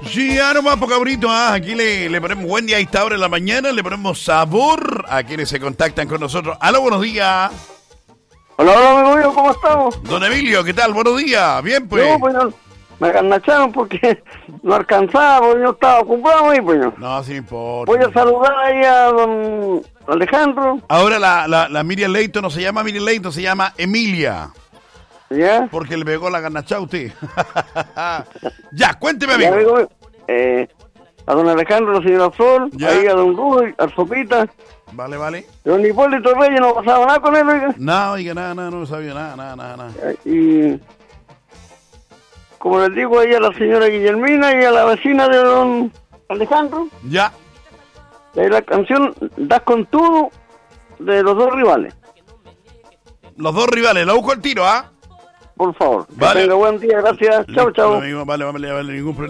Sí, nomás poca bonito, aquí le ponemos buen día a esta hora de la mañana, le ponemos sabor a quienes se contactan con nosotros. Aló, buenos días. Hola, hola, amigo mío, ¿cómo estamos? Don Emilio, ¿qué tal? Buenos días. Bien, pues. No, pues no, me agarnacharon porque no alcanzaba, porque yo estaba ocupado ahí, pues no. No, sí importa. Voy a saludar ahí a don Alejandro. Ahora la Miriam Leito no se llama Miriam Leito, se llama Emilia. ¿Ya? Porque le pegó la garnacha a usted. Ya, cuénteme, Ya, amigo. amigo mío, a don Alejandro, la señora Flor, Ya. ahí a don Rudy, a Sopita, Vale, vale. don Hipólito Reyes, no pasaba nada con él, oiga. No, oiga, nada, no sabía nada. Y como les digo ahí a la señora Guillermina y a la vecina de don Alejandro, Ya. de la canción Das con todo de los dos rivales, Los dos rivales, la busco al tiro, ¿ah? por favor. Vale. Que tenga buen día, gracias. Chao, Listo, chao. amigo, vale, ningún problema.